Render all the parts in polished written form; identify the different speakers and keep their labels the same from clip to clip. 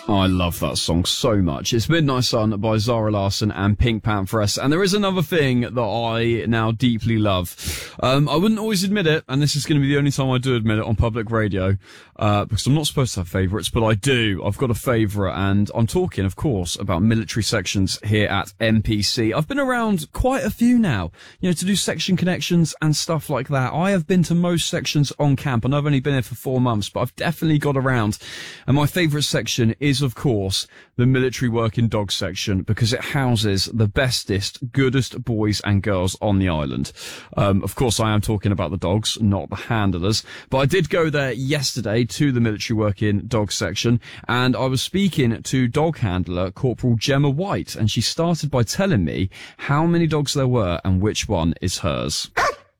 Speaker 1: Oh, I love that song so much. It's Midnight Sun by Zara Larsson and Pink Pantheress. And there is another thing that I now deeply love. I wouldn't always admit it, and this is going to be the only time I do admit it on public radio, because I'm not supposed to have favourites, but I do. I've got a favourite, and I'm talking, of course, about military sections here at MPC. I've been around quite a few now, to do section connections and stuff like that. I have been to most sections on camp. I know I've only been here for 4 months, but I've definitely got around. And my favourite section is, of course, the military working dog section, because it houses the bestest, goodest boys and girls on the island. Of course, I am talking about the dogs, not the handlers. But I did go there yesterday to the military working dog section, and I was speaking to dog handler Corporal Gemma White, and she started by telling me how many dogs there were and which one is hers.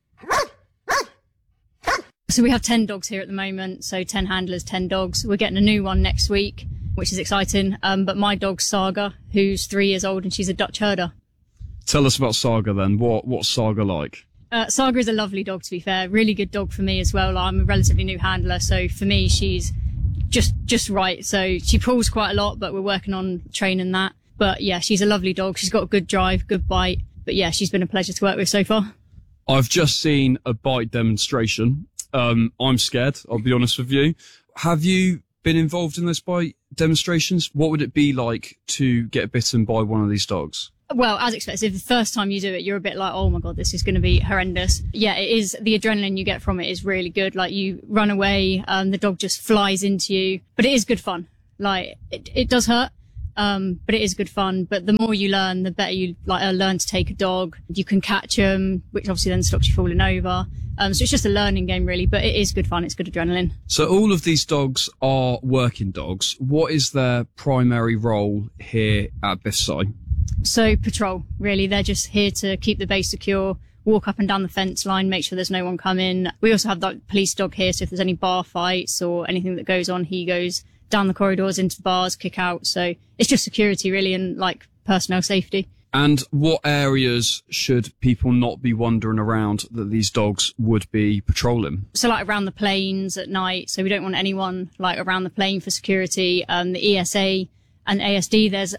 Speaker 2: So we have 10 dogs here at the moment, so 10 handlers, 10 dogs. We're getting a new one next week, which is exciting. But my dog's Saga, who's 3 years old, and she's a Dutch herder. Tell us about Saga then. What's Saga like? Saga is a lovely dog, to be fair. Really good dog for me as well. I'm a relatively new handler, so for me, she's just right. So she pulls quite a lot, but we're working on training that. But yeah, she's a lovely dog. She's got a good drive, good bite. But yeah, she's been a pleasure to work with so far. I've just seen a bite demonstration. I'm scared, I'll be honest with you. Have you been involved in those bite demonstrations? What would it be like to get bitten by one of these dogs? Well, as expected, the first time you do it, you're a bit like, oh my God, this is going to be horrendous. Yeah, it is. The adrenaline you get from it is really good. Like, you run away, the dog just flies into you, but it is good fun. Like, it does hurt. But it is good fun. But the more you learn, the better you learn to take a dog. You can catch them, which obviously then stops you falling over. So it's just a learning game, really. But it is good fun. It's good adrenaline. So all of these dogs are working dogs. What is their primary role here at BIFSI? So patrol, really. They're just here to keep the base secure, walk up and down the fence line, make sure there's no one coming. We also have that police dog here, so if there's any bar fights or anything that goes on, he goes down the corridors into the bars, kick out. So it's just security, really, and personnel safety. And what areas should people not be wandering around that these dogs would be patrolling? So around the planes at night. So we don't want anyone around the plane for security. The ESA and ASD, there's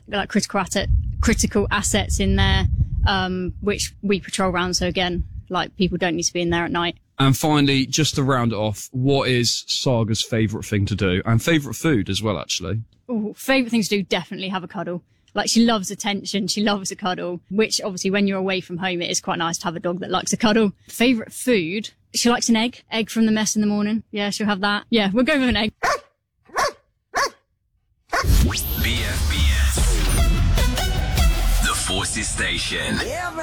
Speaker 2: critical assets in there, which we patrol around. So again, people don't need to be in there at night. And finally, just to round it off, what is Saga's favourite thing to do? And favourite food as well, actually. Ooh, favourite thing to do, definitely have a cuddle. She loves attention. She loves a cuddle, which obviously when you're away from home, it is quite nice to have a dog that likes a cuddle. Favourite food? She likes an egg. Egg from the mess in the morning. Yeah, she'll have that. Yeah, we'll go with an egg.
Speaker 3: BFBS. The Forces Station.